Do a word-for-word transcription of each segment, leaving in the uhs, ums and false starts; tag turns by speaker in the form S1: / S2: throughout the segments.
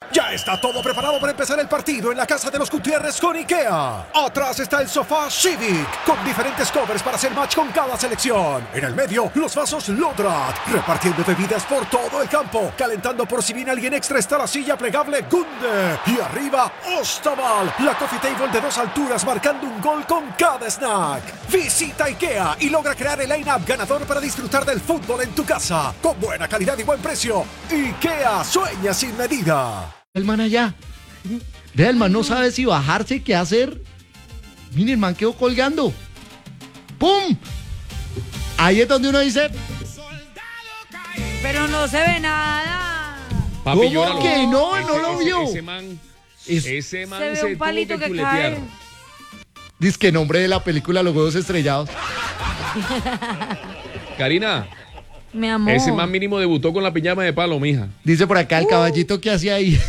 S1: Ya está todo preparado para empezar el partido en la casa de los Gutiérrez con IKEA. Atrás está el sofá Civic, con diferentes covers para hacer match con cada selección. En el medio, los vasos Lodrat, repartiendo bebidas por todo el campo. Calentando por si viene alguien extra está la silla plegable Gunde. Y arriba, Ostaval, la coffee table de dos alturas marcando un gol con cada snack. Visita IKEA y logra crear el line-up ganador para disfrutar del fútbol en tu casa. Con buena calidad y buen precio. IKEA, sueña sin medida.
S2: El man allá. Vea, el man no sabe si bajarse, qué hacer. Miren, el man quedó colgando. ¡Pum! Ahí es donde uno dice...
S3: Pero no se ve nada.
S2: Papi, ¿cómo que no?
S4: Ese,
S2: no lo
S4: ese,
S2: vio.
S4: Ese man,
S2: Es,
S4: ese man
S3: Se ve
S4: se
S3: un palito
S4: tuvo que,
S3: que
S4: chuletear.
S3: cae.
S2: dice que nombre de la película Los Huevos Estrellados.
S4: Karina,
S3: Mi amor.
S4: ese man mínimo debutó con la piñama de palo, mija.
S2: Dice por acá el caballito que hacía ahí.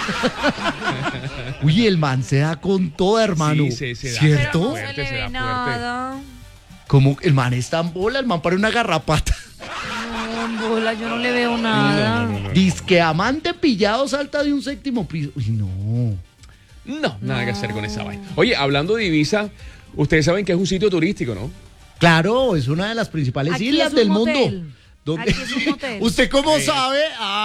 S2: Uy, el man se da con toda, hermano.
S4: Sí, se- se da.
S3: Pero
S2: ¿Cierto?
S3: no se
S4: Fuerte,
S3: le
S4: se da
S3: ve
S4: fuerte.
S3: nada.
S2: Como el man está en bola, el man para una garrapata.
S3: No, bola, yo no le veo nada.
S4: No, no, no, no.
S2: Dice que amante pillado salta de un séptimo piso. Uy, no.
S4: No, nada que hacer con esa vaina. Oye, hablando de Ibiza, ustedes saben que es un sitio turístico, ¿no?
S2: Claro, es una de las principales
S3: Aquí
S2: islas
S3: es un
S2: del
S3: motel.
S2: mundo. ¿Dónde?
S3: Aquí es un motel.
S2: ¿Usted cómo
S4: Sí.
S2: sabe?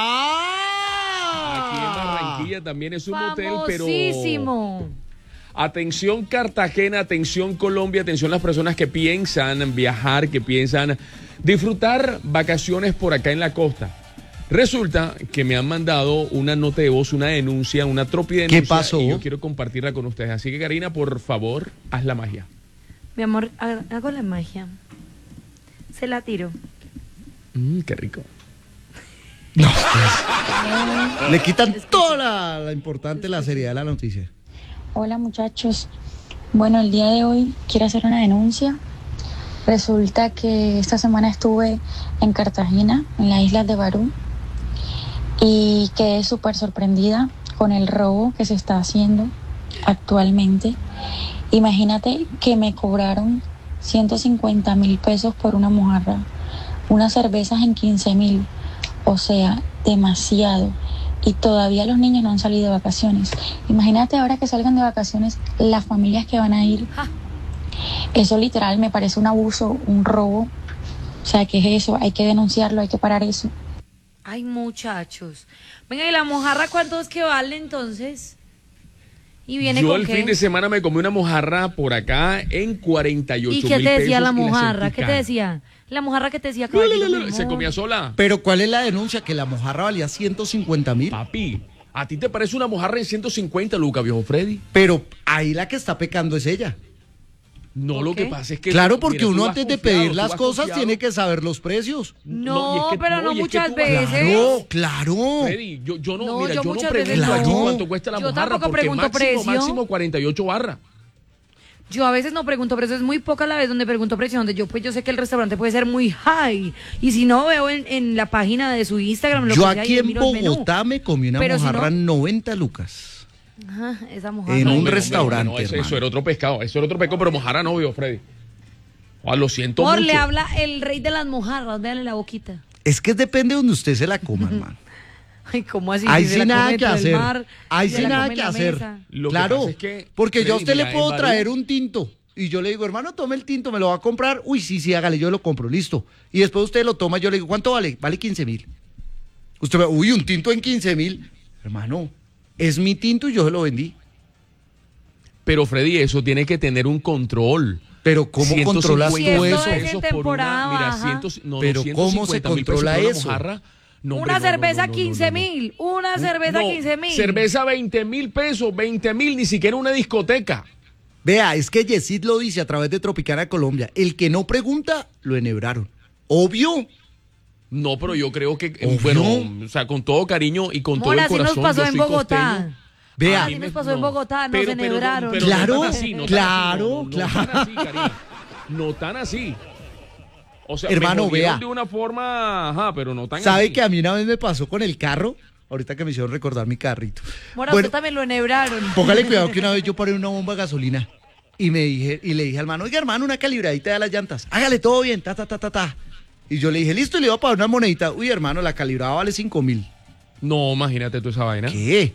S4: Aquí en
S2: ¡Ah!
S4: Barranquilla también es un motel, pero...
S3: Famosísimo.
S4: Atención Cartagena, atención Colombia, atención las personas que piensan viajar, que piensan disfrutar vacaciones por acá en la costa. Resulta que me han mandado una nota de voz, una denuncia, una tropidenuncia.
S2: ¿Qué pasó?
S4: Y yo quiero compartirla con ustedes. Así que, Karina, por favor, haz la magia.
S3: Mi amor, ha- hago la magia. Se la tiro.
S4: Mm, qué rico.
S2: No, pues, le quitan toda la, la importante, la seriedad de la noticia.
S5: Hola muchachos, bueno, el día de hoy quiero hacer una denuncia. Resulta que esta semana estuve en Cartagena, en las islas de Barú, y quedé súper sorprendida con el robo que se está haciendo actualmente. Imagínate que me cobraron ciento cincuenta mil pesos por una mojarra, unas cervezas en quince mil, o sea, demasiado. Y todavía los niños no han salido de vacaciones. Imagínate ahora que salgan de vacaciones las familias que van a ir.
S3: Ja.
S5: Eso literal me parece un abuso, un robo. O sea, ¿qué es eso? Hay que denunciarlo, hay que parar eso.
S3: Ay, muchachos. Venga, ¿y la mojarra cuánto es que vale entonces? ¿Y viene
S4: Yo
S3: con
S4: el
S3: qué?
S4: fin de semana me comí una mojarra por acá en cuarenta y ocho
S3: ¿Y
S4: mil
S3: qué
S4: pesos.
S3: te decía la
S4: y
S3: mojarra?
S4: sentí
S3: ¿Qué te
S4: cara.
S3: decía? La mojarra que te decía, caballito, mi
S4: Se
S3: amor.
S4: comía sola.
S2: Pero ¿cuál es la denuncia? Que la mojarra valía ciento cincuenta mil.
S4: Papi, ¿a ti te parece una mojarra en ciento cincuenta, Luca, viejo Freddy?
S2: Pero ahí la que está pecando es ella.
S4: No,
S3: ¿Por
S4: lo
S3: qué?
S4: que pasa es que...
S2: Claro, porque
S4: mira, tú
S2: uno
S4: vas
S2: antes de
S4: confiado,
S2: pedir
S4: tú
S2: las
S4: vas
S2: cosas
S4: confiado.
S2: tiene que saber los precios.
S3: No,
S4: y es que-
S3: pero no
S4: y es que
S3: muchas
S4: tú vas-
S3: veces.
S2: Claro, claro.
S4: Freddy, yo, yo no,
S3: No,
S4: mira,
S3: yo
S4: yo, no
S3: muchas
S4: pregunto
S3: veces
S4: aquí
S2: no.
S4: cuánto cuesta la
S3: Yo
S4: mojarra,
S3: tampoco
S4: porque
S3: pregunto
S4: máximo,
S3: precio.
S4: máximo cuarenta y ocho barras.
S3: Yo a veces no pregunto precio, es muy poca la vez donde pregunto precio, donde yo pues yo sé que el restaurante puede ser muy high. Y si no, veo en, en la página de su Instagram lo
S2: Yo
S3: que sea,
S2: aquí
S3: y
S2: en
S3: miro el menú.
S2: Bogotá me comí una
S3: Pero si
S2: mojarra
S3: no-
S2: noventa lucas.
S3: Ajá, esa mojarra.
S2: En un
S4: No, hombre,
S2: restaurante,
S4: hombre, no, eso,
S2: hermano.
S4: eso era otro pescado, eso era otro pescado, pero mojarra no, viejo Freddy. Ah, lo siento
S3: Amor,
S4: mucho.
S3: le habla el rey de las mojarras, véanle la boquita.
S2: Es que depende de donde usted se la coma, hermano.
S3: Ay, ¿cómo así?
S2: Ahí
S3: Si se
S2: sí
S3: la
S2: nada
S3: come
S2: que
S3: dentro del
S2: hacer.
S3: mar,
S2: Ahí
S3: se
S2: sí
S3: la
S2: nada
S3: come en
S2: que
S3: la
S2: hacer.
S3: mesa.
S4: Lo que
S2: Claro,
S4: pasa es que,
S2: porque yo a
S4: Freddy,
S2: usted le
S4: mira,
S2: puedo
S4: en Barú-
S2: traer un tinto y yo le digo, hermano, tome el tinto, me lo va a comprar. Uy, sí, sí, hágale, yo lo compro, listo. Y después usted lo toma, yo le digo, ¿cuánto vale? Vale quince mil. Usted me, uy, un tinto en quince mil. Hermano, es mi tinto y yo se lo vendí.
S4: Pero Freddy, eso tiene que tener un control.
S2: Pero ¿cómo controlas tú
S3: Si esto
S2: eso?
S3: es en temporada
S4: Mira,
S3: baja.
S4: cientos, no,
S2: Pero
S4: no,
S2: ¿cómo se
S4: ciento cincuenta mil pesos
S2: controla
S4: por una
S2: eso?
S4: mojarra. No, hombre,
S3: Una
S4: no, no,
S3: cerveza
S4: no, no, no,
S3: quince
S4: no.
S3: mil, una cerveza
S4: No,
S3: quince mil.
S4: Cerveza veinte mil pesos, veinte mil, ni siquiera una discoteca.
S2: Vea, es que Yesid lo dice a través de Tropicana Colombia. El que no pregunta, lo enhebraron. Obvio.
S4: No, pero yo creo que, eh,
S2: Obvio.
S4: bueno, o sea, con todo cariño y con
S3: Mora,
S4: todo el
S3: así
S4: corazón.
S3: nos pasó
S4: yo
S3: en
S4: soy
S3: Bogotá.
S4: costeño.
S2: Vea.
S4: A mí
S3: Así
S4: me-
S3: nos pasó en Bogotá, nos enhebraron.
S4: pero
S2: Claro,
S4: no tan así, no tan
S2: claro,
S4: así, no, no, no
S2: claro.
S4: tan así, Karina. No tan así. O sea,
S2: Hermano,
S4: me jodieron
S2: vea.
S4: de una forma, ajá, pero no tan
S2: ¿Sabe
S4: así.
S2: que a mí una vez me pasó con el carro? Ahorita que me hicieron recordar mi carrito.
S3: Mora,
S2: Bueno,
S3: usted también lo enhebraron.
S2: póngale cuidado que una vez yo paré una bomba de gasolina y me dije, y le dije al hermano, oiga hermano, una calibradita de las llantas, hágale todo bien, ta, ta, ta, ta, ta. Y yo le dije, listo, y le iba a pagar una monedita. Uy, hermano, la calibrada vale cinco mil.
S4: No, imagínate tú esa vaina.
S2: ¿Qué?